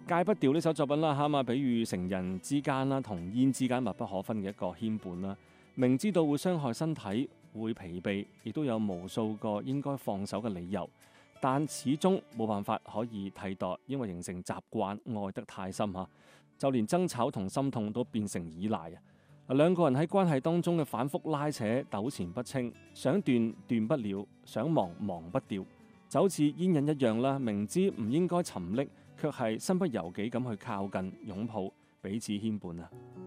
戒不掉呢首作品啦，嚇嘛，比喻成人之間啦同煙之間密不可分嘅一個牽絆啦。明知道會傷害身體，會疲憊，亦都有無數個應該放手嘅理由，但始終冇辦法可以替代，因為形成習慣，愛得太深嚇，就連爭吵同心痛都變成依賴啊！兩個人喺關係當中嘅反覆拉扯、糾纏不清，想斷斷不了，想忘忘不掉，就好似煙癮一樣啦。明知唔應該沉溺，卻係身不由己咁去靠近、擁抱，彼此牽絆啊！